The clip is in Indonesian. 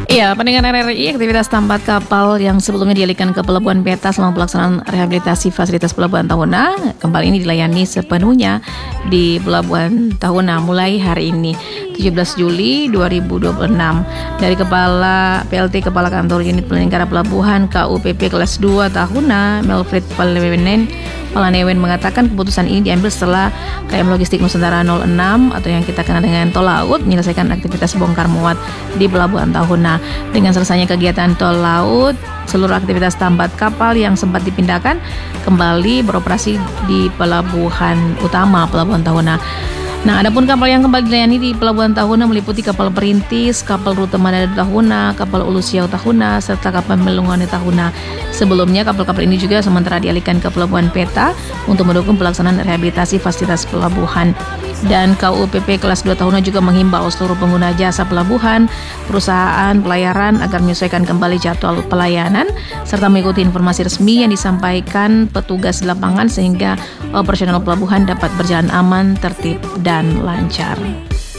Iya, pendengar RRI, aktivitas tambat kapal yang sebelumnya dialihkan ke Pelabuhan Peta selama pelaksanaan rehabilitasi fasilitas Pelabuhan Tahuna kembali ini dilayani sepenuhnya di Pelabuhan Tahuna mulai hari ini 17 Juli 2026. Dari Kepala PLT Kepala Kantor Unit Penyelenggara Pelabuhan KUPP kelas 2 Tahuna, Melfred Palanewen mengatakan keputusan ini diambil setelah KM Logistik Nusantara 06 atau yang kita kenal dengan Tol Laut menyelesaikan aktivitas bongkar muat di Pelabuhan Tahuna. Dengan selesainya kegiatan Tol Laut, seluruh aktivitas tambat kapal yang sempat dipindahkan kembali beroperasi di Pelabuhan Utama Pelabuhan Tahuna. Nah, adapun kapal yang kembali dilayani di Pelabuhan Tahuna meliputi kapal perintis, kapal rute Manado Tahuna, kapal Ulu Siau Tahuna, serta kapal Melungone Tahuna. Sebelumnya, kapal-kapal ini juga sementara dialihkan ke Pelabuhan Peta untuk mendukung pelaksanaan rehabilitasi fasilitas pelabuhan. Dan KUPP kelas 2 Tahuna juga menghimbau seluruh pengguna jasa pelabuhan, perusahaan pelayaran agar menyesuaikan kembali jadwal pelayanan serta mengikuti informasi resmi yang disampaikan petugas di lapangan sehingga operasional pelabuhan dapat berjalan aman, tertib, dan lancar.